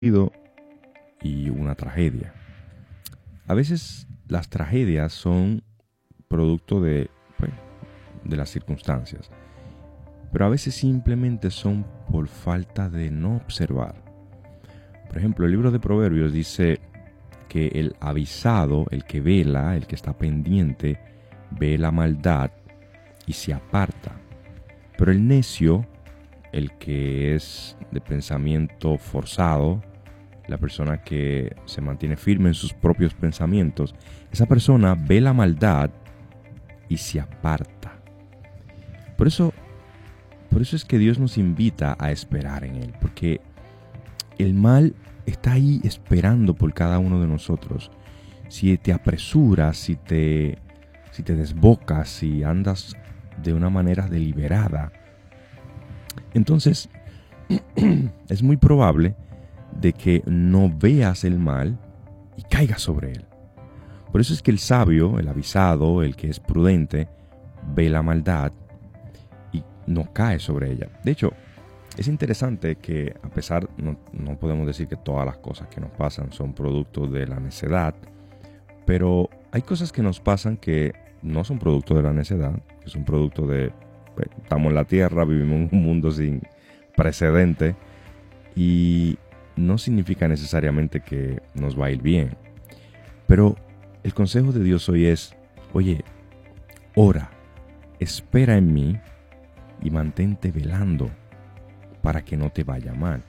y una tragedia. A veces las tragedias son producto de las circunstancias, pero a veces simplemente son por falta de no observar. Por ejemplo, el libro de Proverbios dice que el avisado, el que vela, el que está pendiente, ve la maldad y se aparta. Pero el necio, el que es de pensamiento forzado, la persona que se mantiene firme en sus propios pensamientos, esa persona ve la maldad y se aparta. Por eso es que Dios nos invita a esperar en Él, porque el mal está ahí esperando por cada uno de nosotros. Si te apresuras, si te desbocas, si andas de una manera deliberada, entonces es muy probable de que no veas el mal y caigas sobre él. Por eso es que el sabio, el avisado, el que es prudente, ve la maldad y no cae sobre ella. De hecho, es interesante que a pesar, no podemos decir que todas las cosas que nos pasan son producto de la necedad, pero hay cosas que nos pasan que no son producto de la necedad, que son producto de, estamos en la tierra, vivimos en un mundo sin precedente y no significa necesariamente que nos va a ir bien. Pero el consejo de Dios hoy es, oye, ora, espera en mí y mantente velando para que no te vaya mal.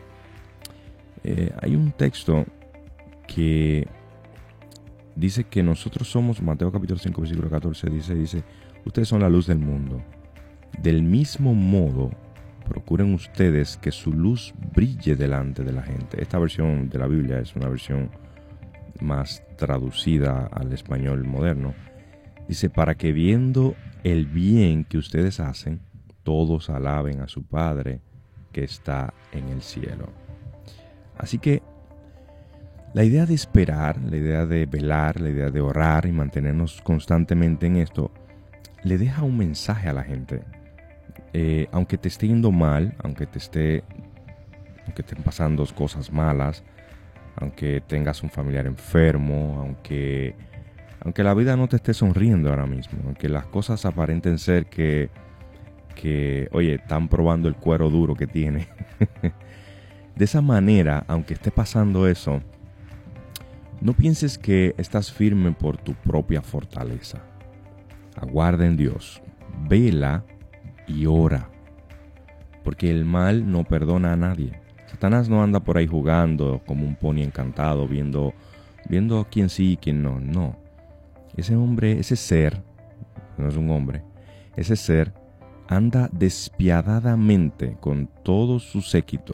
Hay un texto que dice que nosotros somos, Mateo capítulo 5, versículo 14, dice, ustedes son la luz del mundo. Del mismo modo, procuren ustedes que su luz brille delante de la gente. Esta versión de la Biblia es una versión más traducida al español moderno. Dice, para que viendo el bien que ustedes hacen, todos alaben a su Padre que está en el cielo. Así que la idea de esperar, la idea de velar, la idea de orar y mantenernos constantemente en esto, le deja un mensaje a la gente. Aunque te esté yendo mal, aunque estén pasando cosas malas, aunque tengas un familiar enfermo, aunque la vida no te esté sonriendo ahora mismo, aunque las cosas aparenten ser que oye, están probando el cuero duro que tiene. De esa manera, aunque esté pasando eso, no pienses que estás firme por tu propia fortaleza. Aguarda en Dios, vela y ora, porque el mal no perdona a nadie. Satanás no anda por ahí jugando como un pony encantado, viendo quién sí y quién no. No. Ese hombre, ese ser, no es un hombre, ese ser anda despiadadamente con todo su séquito,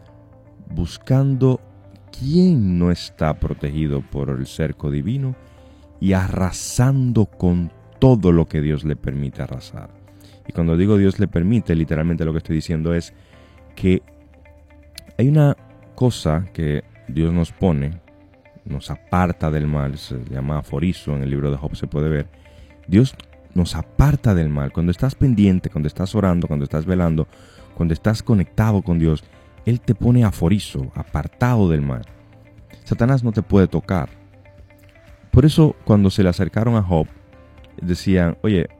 buscando quién no está protegido por el cerco divino y arrasando con todo lo que Dios le permite arrasar. Y cuando digo Dios le permite, literalmente lo que estoy diciendo es que hay una cosa que Dios nos pone, nos aparta del mal, se llama aforizo, en el libro de Job se puede ver. Dios nos aparta del mal. Cuando estás pendiente, cuando estás orando, cuando estás velando, cuando estás conectado con Dios, Él te pone aforizo, apartado del mal. Satanás no te puede tocar. Por eso cuando se le acercaron a Job, decían, oye,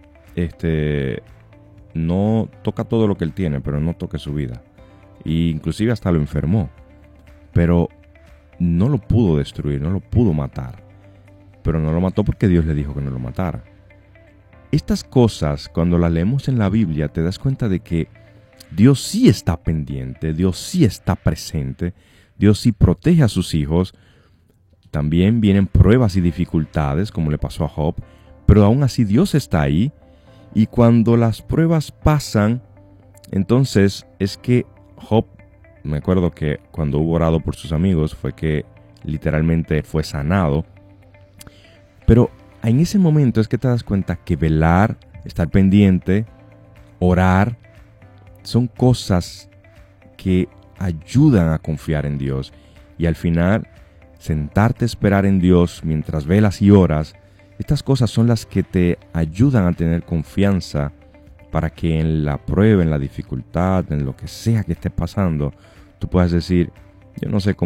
no toca todo lo que él tiene, pero no toque su vida. E inclusive hasta lo enfermó. Pero no lo pudo destruir, no lo pudo matar. Pero no lo mató porque Dios le dijo que no lo matara. Estas cosas, cuando las leemos en la Biblia, te das cuenta de que Dios sí está pendiente, Dios sí está presente, Dios sí protege a sus hijos. También vienen pruebas y dificultades, como le pasó a Job, pero aún así Dios está ahí. Y cuando las pruebas pasan, entonces es que Job, me acuerdo que cuando hubo orado por sus amigos, fue que literalmente fue sanado. Pero en ese momento es que te das cuenta que velar, estar pendiente, orar, son cosas que ayudan a confiar en Dios. Y al final, sentarte a esperar en Dios mientras velas y oras, estas cosas son las que te ayudan a tener confianza para que en la prueba, en la dificultad, en lo que sea que esté pasando, tú puedas decir, Yo no sé cómo